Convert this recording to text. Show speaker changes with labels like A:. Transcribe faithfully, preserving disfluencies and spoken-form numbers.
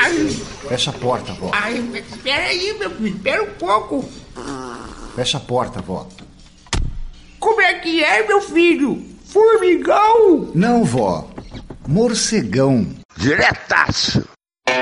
A: Ai,
B: Fecha a porta, vó.
A: ai, espera aí, meu filho, espera um pouco.
B: Fecha a porta, vó.
A: Como é que é, meu filho? Formigão?
B: Não, vó. Morcegão.
C: Diretaço.